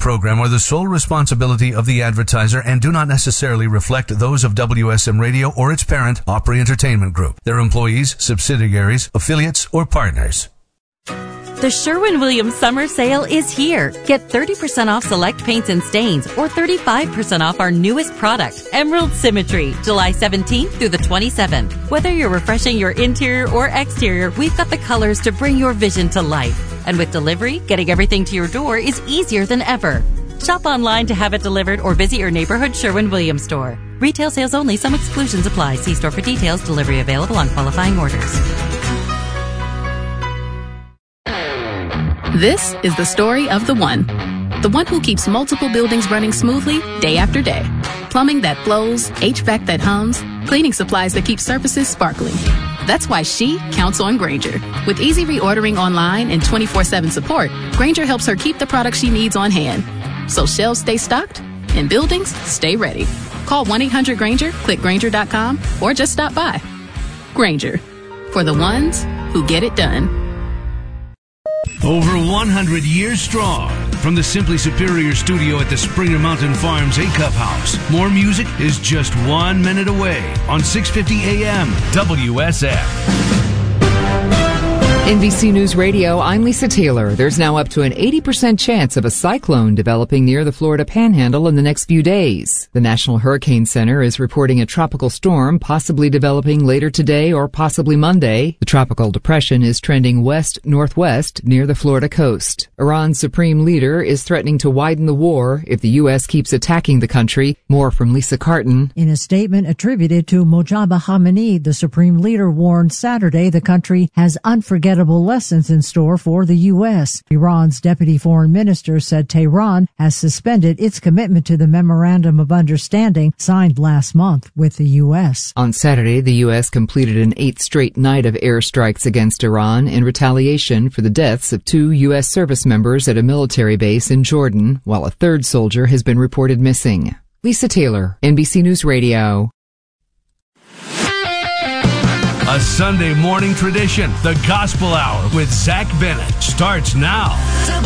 program are the sole responsibility of the advertiser and do not necessarily reflect those of WSM Radio or its parent, Opry Entertainment Group, their employees, subsidiaries, affiliates, or partners. The Sherwin-Williams Summer Sale is here. Get 30% off select paints and stains or 35% off our newest product, Emerald Symmetry, July 17th through the 27th. Whether you're refreshing your interior or exterior, we've got the colors to bring your vision to life. And with delivery, getting everything to your door is easier than ever. Shop online to have it delivered or visit your neighborhood Sherwin-Williams store. Retail sales only. Some exclusions apply. See store for details. Delivery available on qualifying orders. This is the story of the one who keeps multiple buildings running smoothly day after day. Plumbing that flows, HVAC that hums, cleaning supplies that keep surfaces sparkling. That's why she counts on Grainger. With easy reordering online and 24/7 support, Grainger helps her keep the products she needs on hand. So shelves stay stocked and buildings stay ready. Call 1-800-GRAINGER, click Grainger.com, or just stop by. Grainger, for the ones who get it done. Over 100 years strong. From the Simply Superior studio at the Springer Mountain Farms A-Cup House, more music is just 1 minute away on 650 AM WSF. NBC News Radio, I'm Lisa Taylor. There's now up to an 80% chance of a cyclone developing near the Florida Panhandle in the next few days. The National Hurricane Center is reporting a tropical storm possibly developing later today or possibly Monday. The tropical depression is trending west-northwest near the Florida coast. Iran's supreme leader is threatening to widen the war if the U.S. keeps attacking the country. More from Lisa Carton. In a statement attributed to Mojtaba Khamenei, the supreme leader warned Saturday the country has unforgettable lessons in store for the U.S. Iran's deputy foreign minister said Tehran has suspended its commitment to the Memorandum of Understanding signed last month with the U.S. On Saturday, the U.S. completed an 8th straight night of airstrikes against Iran in retaliation for the deaths of 2 U.S. service members at a military base in Jordan, while a 3rd soldier has been reported missing. Lisa Taylor, NBC News Radio. A Sunday morning tradition, the Gospel Hour with Zach Bennett, starts now.